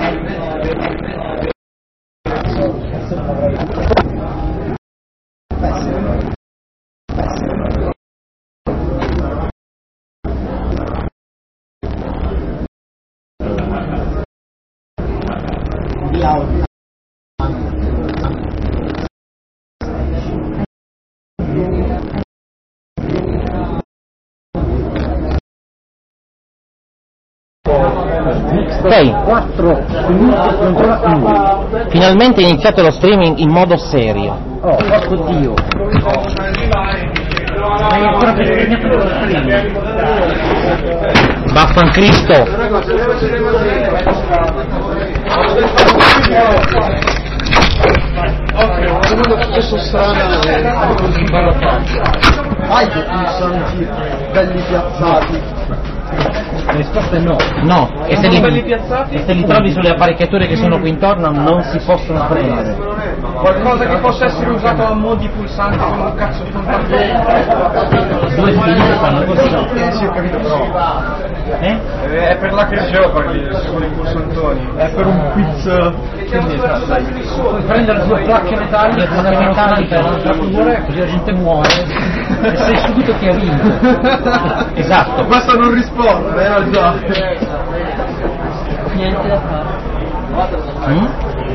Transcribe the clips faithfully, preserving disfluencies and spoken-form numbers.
Ok, quattro finalmente è iniziato lo streaming in modo serio. Oh, porco Dio. Ma è ancora per lo streaming. Vaffancristo. Una domanda piuttosto strana e così imbarazzante. Hai dei pulsanti belli piazzati? La risposta è no. No, e se li, piazzati? e se li trovi sulle apparecchiature che sono qui intorno non si possono prendere. Qualcosa che possa essere usato a mo' di pulsante come un cazzo di contatore. Due figli fanno così. Sì, ho capito, però. Eh? È per la Crash Jeopardy, secondo i pulsantoni. È per un quiz. Quindi, dai. Puoi prendere due placche metalliche, Due placche metalliche, una frattura, così la gente muore e sei subito che ha vinto. Esatto. Basta non rispondere, eh, già. Niente da fare. Mm?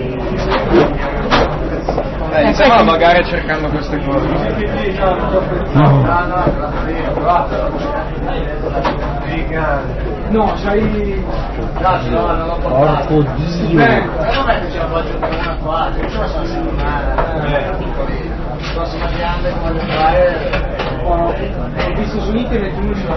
Eh, iniziamo a vagare cercando queste cose. No. No, c'hai... Porco Dio. Ho visto su internet uno di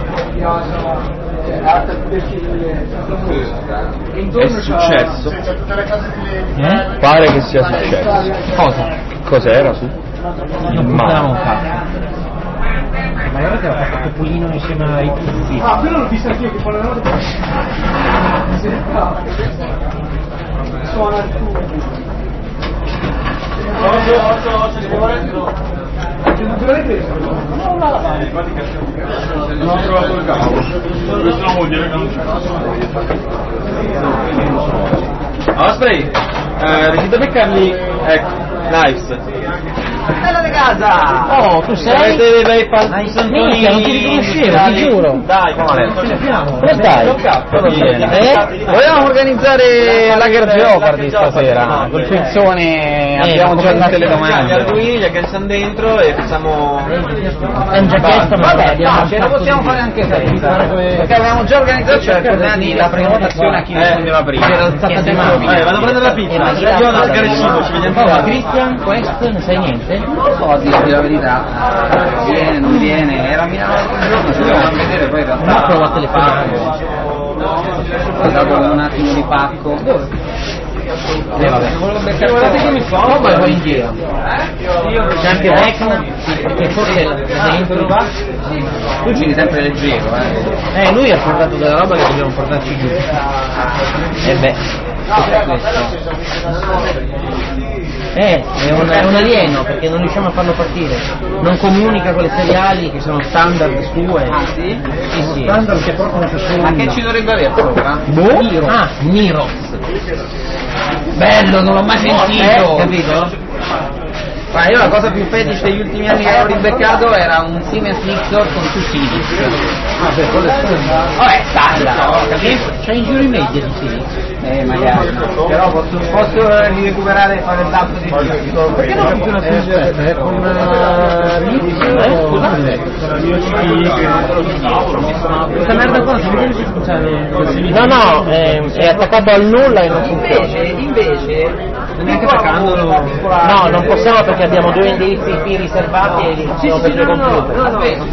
È successo? Eh? Pare che sia successo. Cosa? Cos'era su? Non funzionava un cazzo. Ma guarda che aveva fatto Pulino insieme ai Puzzi. Ah, quello l'ho visto anch'io che fa la notte. Suona il tubo. Dove l'hai preso? Non la lavare. Non ho trovato il cavo. Questo non vuol dire che non c'è. Aspetta, eh, riuscite a beccarli? Ecco, nice. Bella di casa! Oh, tu sei? Avete dei pulsantoni? Minchia, non ti riconoscevo, ti giuro! Dai, come Come stai? Eh? Volevamo organizzare la Guerra Jeopardy stasera, col pezzone abbiamo già tutte le domande. Gli arduini li agganciamo dentro e facciamo... È un già chiesto, ma vabbè, dai, ce la possiamo fare anche senza. Perché avevamo già organizzato, cioè ricordati la prenotazione a chi rispondeva prima. Era alzata di mano. Vabbè, vado a prendere la pizza, ci vediamo al Garecino, ci vediamo Oh, qua. Christian, questo ne sai niente? Non lo so, a dirti la verità, viene, non viene, era a Milano l'altro giorno, ci dovevamo vedere, poi in realtà... Non provo a telefonare. Ho dato un attimo di pacco. Eh vabbè. Guardate che mi fa, Oh, ma poi in giro. C'è anche Tecno, che forse dentro va. tu giri sempre leggero, eh. Eh, lui ha portato della roba che dobbiamo portarci giù. Eh beh. Eh, è un, è un alieno perché non riusciamo a farlo partire. Non comunica con le seriali che sono standard sue. Ah sì? Sì, sì. Standard che portano per solo Ma una. che ci dovrebbe avere sopra? Boh? Ah, Nirox. Bello, non l'ho mai sentito. Eh, capito? Ma io la cosa più fetish degli ultimi anni che avevo ribeccato era un Siemens Nixon con su Philips. Ah, per quello è standard. Vabbè, standard, capito? C'è injury media di Philips. Eh, magari. Però posso, posso rirecuperare e fare il dato di più. Perché non funziona Eh, su è con uh, Linux? Eh, scusate. Questa merda qua si vede se funziona. No, no, è, è attaccato al nulla e non funziona. Invece, invece, neanche attaccandolo. No, non possiamo perché abbiamo due indirizzi I P riservati e sono per due computer. no, no,